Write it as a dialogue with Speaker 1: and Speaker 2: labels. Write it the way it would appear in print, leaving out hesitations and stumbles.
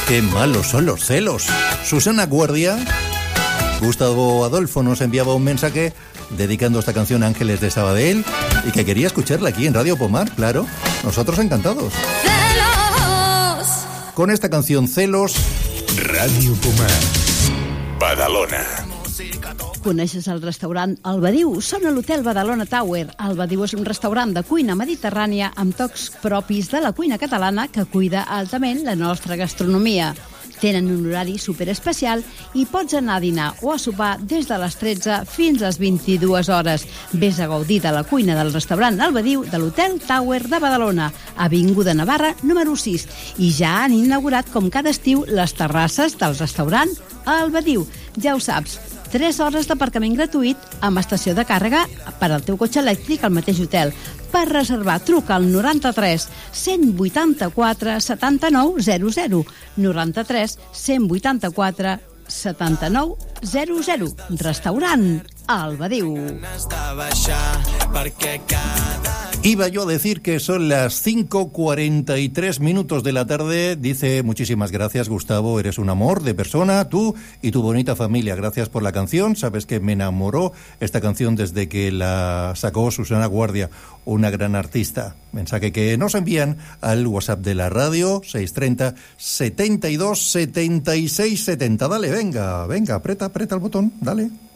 Speaker 1: Qué malos son los celos. Susana Guardia, Gustavo Adolfo nos enviaba un mensaje dedicando esta canción a Ángeles de Sabadell y que quería escucharla aquí en Radio Pomar, claro. Nosotros encantados. Celos. Con esta canción Celos.
Speaker 2: Radio Pomar, Badalona.
Speaker 3: Coneixes el restaurant El Badiu? Són a l'Hotel Badalona Tower. El Badiu és un restaurant de cuina mediterrània amb tocs propis de la cuina catalana que cuida altament la nostra gastronomia. Tenen un horari superespecial i pots anar a dinar o a sopar des de les 13 fins a les 22 hores. Vés a gaudir de la cuina del restaurant El Badiu de l'Hotel Tower de Badalona, Avinguda Navarra, número 6. I ja han inaugurat, com cada estiu, les terrasses del restaurant El Badiu. Ja ho saps, 3 hores d'aparcament gratuït amb estació de càrrega per al teu cotxe elèctric al mateix hotel. Per reservar, truca al 93 184 79 00. 93 184 79 00. Restaurant El Badiu.
Speaker 1: Iba yo a decir que son las 5:43 minutos de la tarde. Dice, muchísimas gracias, Gustavo, eres un amor de persona, tú y tu bonita familia. Gracias por la canción. Sabes que me enamoró esta canción desde que la sacó Susana Guardia, una gran artista. Mensaje que nos envían al WhatsApp de la radio, 630 72 76 70. Dale, venga, aprieta el botón, dale.